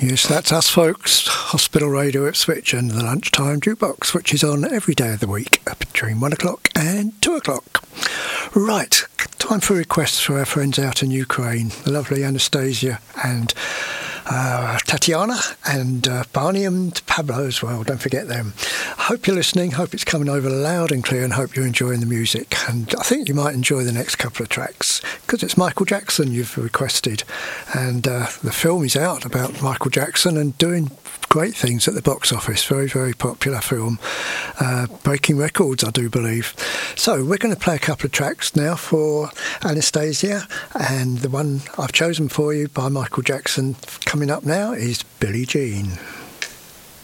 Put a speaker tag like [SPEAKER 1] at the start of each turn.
[SPEAKER 1] Yes, that's us folks, Hospital Radio Ipswich and the Lunchtime Jukebox, which is on every day of the week between 1 o'clock and 2 o'clock. Right, time for requests for our friends out in Ukraine, the lovely Anastasia and Tatiana and Barney and Pablo as well, don't forget them. I hope you're listening, hope it's coming over loud and clear, and hope you're enjoying the music. And I think you might enjoy the next couple of tracks because it's Michael Jackson you've requested, and the film is out about Michael Jackson and doing great things at the box office. Very, very popular film, breaking records, I do believe. So we're going to play a couple of tracks now for Anastasia, and the one I've chosen for you by Michael Jackson coming up now is Billie Jean.